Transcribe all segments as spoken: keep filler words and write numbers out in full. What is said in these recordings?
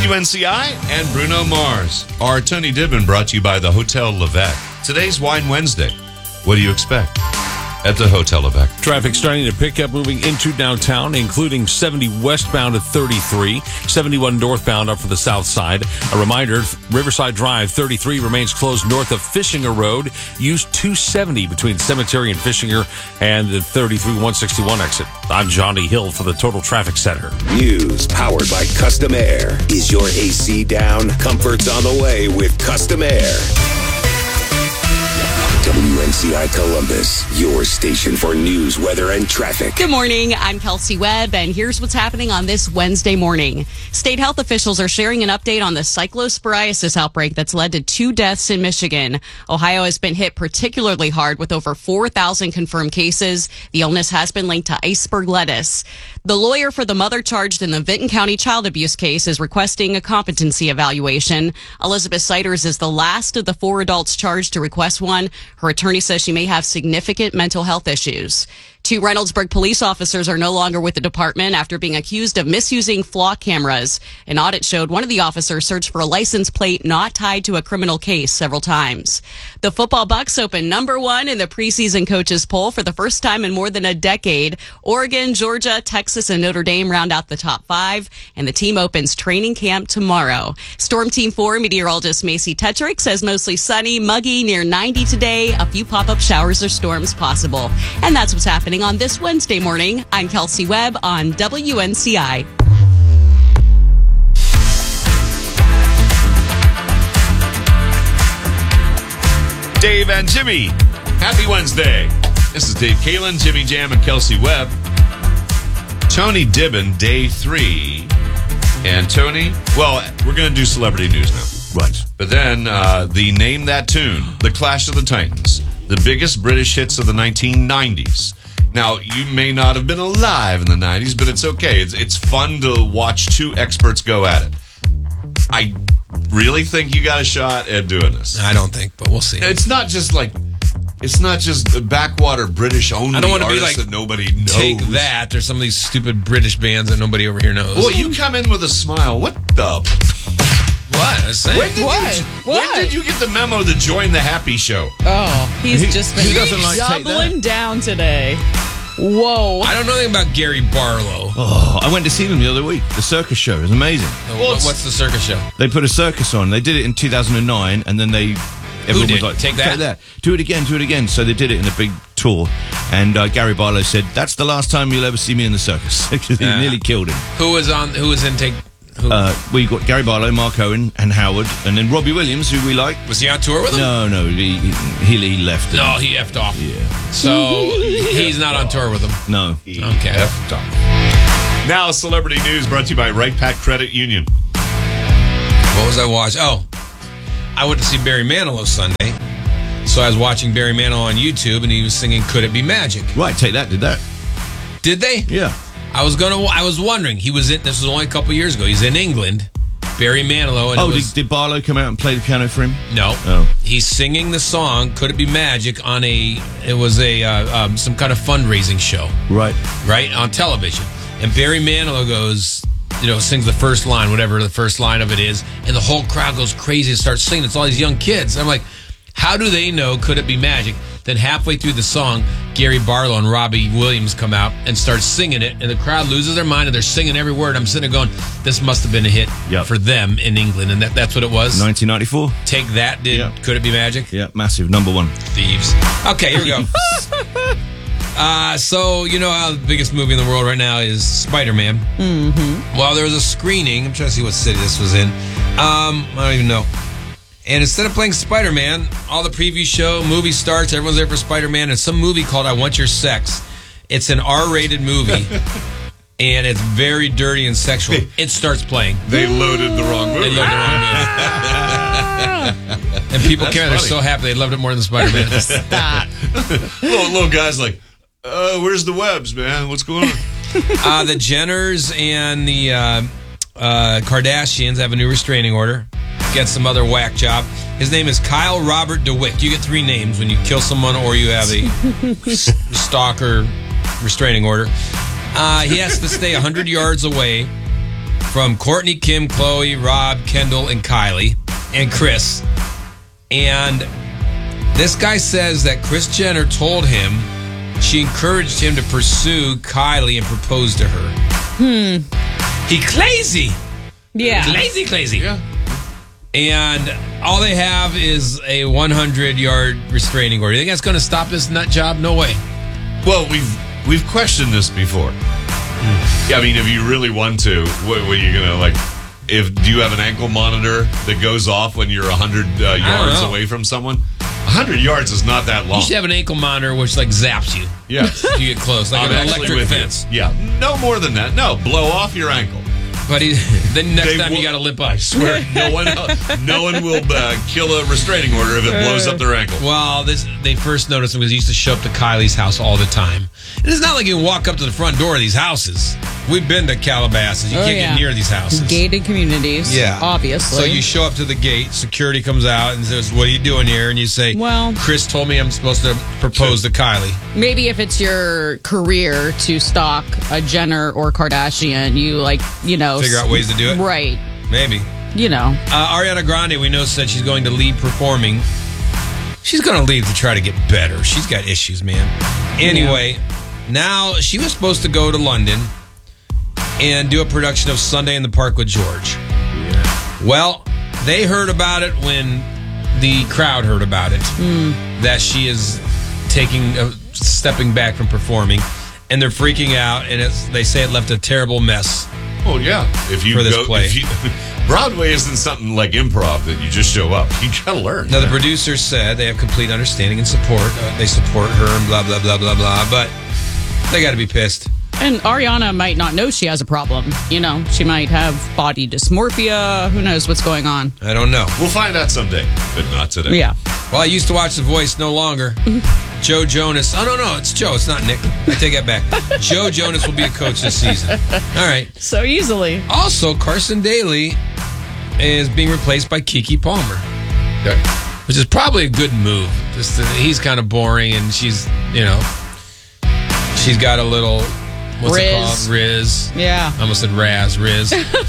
W N C I and Bruno Mars. Our Tony Dibben brought to you by the Hotel Levesque. Today's Wine Wednesday. What do you expect at the Hotel Levesque? Traffic starting to pick up moving into downtown, including seventy westbound at thirty-three, seventy-one northbound up for the south side. A reminder, Riverside Drive thirty-three remains closed north of Fishinger Road. Use two seventy between Cemetery and Fishinger and the thirty-three one sixty-one exit. I'm Johnny Hill for the Total Traffic Center. News powered by Custom Air. Is your A C down? Comfort's on the way with Custom Air. W N C I Columbus, your station for news, weather, and traffic. Good morning. I'm Kelsey Webb, and here's what's happening on this Wednesday morning. State health officials are sharing an update on the cyclosporiasis outbreak that's led to two deaths in Michigan. Ohio has been hit particularly hard with over four thousand confirmed cases. The illness has been linked to iceberg lettuce. The lawyer for the mother charged in the Vinton County child abuse case is requesting a competency evaluation. Elizabeth Siders is the last of the four adults charged to request one. Her attorney says she may have significant mental health issues. Two Reynoldsburg police officers are no longer with the department after being accused of misusing flock cameras. An audit showed one of the officers searched for a license plate not tied to a criminal case several times. The football Bucks open number one in the preseason coaches poll for the first time in more than a decade. Oregon, Georgia, Texas, and Notre Dame round out the top five, and the team opens training camp tomorrow. Storm Team four meteorologist Macy Tetrick says mostly sunny, muggy, near ninety today. A few pop-up showers or storms possible. And that's what's happening on this Wednesday morning. I'm Kelsey Webb on W N C I. Dave and Jimmy, happy Wednesday. This is Dave Kalin, Jimmy Jam, and Kelsey Webb. Tony Dibben, day three. And Tony, well, we're going to do celebrity news now. Right. But then uh, the Name That Tune, The Clash of the Titans, the biggest British hits of the nineteen nineties. Now, you may not have been alive in the nineties, but it's okay. It's it's fun to watch two experts go at it. I really think you got a shot at doing this. I don't think, but we'll see. It's not just like, it's not just backwater British only I don't want to be artists like, that nobody knows. Take That, or some of these stupid British bands that nobody over here knows. Well, you come in with a smile. What the... What? I was saying. When did, What? You, What? when did you get the memo to join the Happy Show? Oh, he's He- just been he doesn't like Take doubling That. down today. Whoa. I don't know anything about Gary Barlow. Oh, I went to see them the other week. The circus show. It was amazing. Well, what's the circus show? They put a circus on. They did it in two thousand nine, and then they... Everyone did? was like, Take That? Do it again, do it again. So they did it in a big tour. And uh, Gary Barlow said, that's the last time you'll ever see me in the circus. Because he Yeah. nearly killed him. Who was on? Who was in Take? Who, Uh, we got Gary Barlow, Mark Owen, and Howard. And then Robbie Williams, who we like. was he on tour with him? No, no, he, he, he left. it. No, he effed off. Yeah. So he's not on tour with them. No. Okay. F off. Now, celebrity news brought to you by Right Pack Credit Union. What was I watching? Oh, I went to see Barry Manilow Sunday. So I was watching Barry Manilow on YouTube, and he was singing "Could It Be Magic." Right, Take That did that. Did they? Yeah. I was gonna. I was wondering. He was in. This was only a couple years ago. He's in England. Barry Manilow. And Oh, it was, did, did Barlow come out and play the piano for him? no. Oh. He's singing the song "Could It Be Magic" on a. It was a uh, um, some kind of fundraising show, Right. right, on television. And Barry Manilow goes, you know, sings the first line, whatever the first line of it is, and the whole crowd goes crazy and starts singing. It's all these young kids. I'm like, how do they know "Could It Be Magic"? Then halfway through the song, Gary Barlow and Robbie Williams come out and start singing it, and the crowd loses their mind, and they're singing every word. I'm sitting there going, this must have been a hit Yep. for them in England, and that, that's what it was. nineteen ninety-four. Take That did Yep. Could It Be Magic? Yeah, massive. Number one. Thieves. Okay, here we go. uh, so, you know how the biggest movie in the world right now is Spider-Man. Mm-hmm. Well, there was a screening. I'm trying to see what city this was in. Um, I don't even know. And instead of playing Spider-Man, all the preview show, movie starts, everyone's there for Spider-Man, and some movie called I Want Your Sex. It's an R-rated movie, and it's very dirty and sexual. It starts playing. They loaded the wrong They movie. loved the wrong movie. And people came out, they're so happy they loved it more than Spider-Man. Stop. little, little guy's like, uh, where's the webs, man? What's going on? uh, the Jenners and the uh, uh, Kardashians have a new restraining order. Get some other whack job. His name is Kyle Robert DeWitt. You get three names when you kill someone or you have a s- stalker restraining order. Uh, he has to stay one hundred yards away from Courtney, Kim, Chloe, Rob, Kendall, and Kylie, and Chris. And this guy says that Kris Jenner told him she encouraged him to pursue Kylie and propose to her. Hmm. He crazy. Yeah. Lazy, crazy. Yeah. And all they have is a one hundred yard restraining order. You think that's going to stop this nut job? No way. Well, we've we've questioned this before. Yeah, I mean, if you really want to, what, what are you gonna like? If do you have an ankle monitor that goes off when you're a hundred uh, yards know. away from someone? A hundred yards is not that long. You should have an ankle monitor which like zaps you. Yeah, If you get close, like I'm an actually electric with you. fence. Yeah, no more than that. No, blow off your ankle. But he, then next They time will- you got to lip up. I swear, no one, no one will uh, kill a restraining order if it blows up their ankle. Well, this they first noticed him because he used to show up to Kylie's house all the time. And it's not like you can walk up to the front door of these houses. We've been to Calabasas. You Oh, can't yeah. get near these houses. Gated communities. Yeah. Obviously. So you show up to the gate, security comes out and says, "What are you doing here?" And you say, Well- Chris told me I'm supposed to propose to Kylie." Maybe if it's your career to stalk a Jenner or Kardashian, you like, you know. Figure out ways to do it? Right. Maybe. You know. Uh, Ariana Grande, we know, said she's going to leave performing. She's going to leave to try to get better. She's got issues, man. Anyway, now she was supposed to go to London and do a production of Sunday in the Park with George. Well, they heard about it when the crowd heard about it, that she is taking, uh, stepping back from performing, and they're freaking out, and it's, they say it left a terrible mess. Oh yeah, if you For this go, play. if you, Broadway isn't something like improv that you just show up. You gotta learn. Now, the producers said they have complete understanding and support. Uh, they support her and blah, blah, blah, blah, blah. But they got to be pissed. And Ariana might not know she has a problem. You know, she might have body dysmorphia. Who knows what's going on? I don't know. We'll find out someday, but not today. Yeah. Well, I used to watch The Voice, no longer. Joe Jonas. Oh, no, no, it's Joe. It's not Nick. I take that back. Joe Jonas will be a coach this season. All right. So easily. Also, Carson Daly is being replaced by Keke Palmer, Okay. which is probably a good move. Just that he's kind of boring, and she's, you know, she's got a little, what's it Riz. called? Riz. Yeah. I almost said Raz. Riz.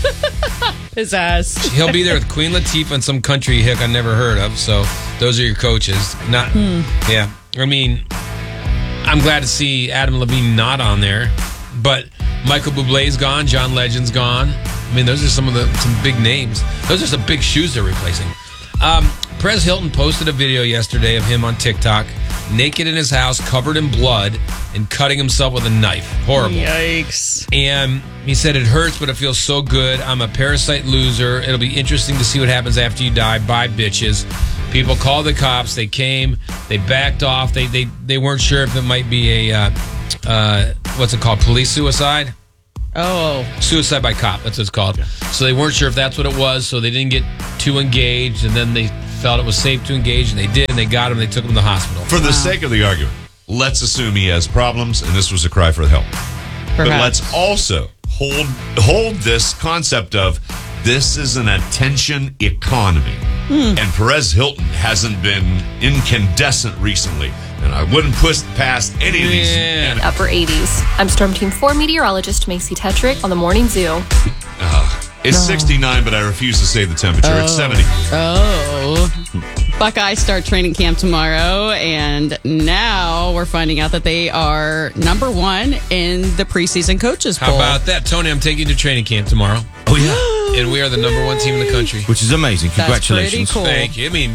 His ass. He'll be there with Queen Latifah and some country hick I never heard of. So those are your coaches. Not, yeah. I mean, I'm glad to see Adam Levine not on there, but Michael Bublé's gone, John Legend's gone. I mean, those are some of the some big names. Those are some big shoes they're replacing. Um, Perez Hilton posted a video yesterday of him on TikTok, naked in his house, covered in blood, and cutting himself with a knife. Horrible. Yikes. And he said, "It hurts, but it feels so good. I'm a parasite loser. It'll be interesting to see what happens after you die. Bye, bitches." People called the cops. They came. They backed off. They they, they weren't sure if it might be a, uh, uh, what's it called, police suicide? Oh. Suicide by cop, that's what it's called. So they weren't sure if that's what it was, so they didn't get too engaged, and then they felt it was safe to engage, and they did, and they got him, they took him to the hospital. For the sake of the argument, let's assume he has problems, and this was a cry for help. But Perhaps. let's also hold hold this concept of this is an attention economy. And Perez Hilton hasn't been incandescent recently, and I wouldn't put past any of these. Yeah. Upper eighties. I'm Storm Team four meteorologist Macy Tetrick on the Morning Zoo. It's sixty-nine, but I refuse to say the temperature. It's seventy. Oh. Buckeyes start training camp tomorrow, and now we're finding out that they are number one in the preseason coaches poll. How about that? Tony, I'm taking you to training camp tomorrow, Oh, yeah. and we are the number one team in the country. Which is amazing. That's pretty Congratulations. cool. Thank you. I mean,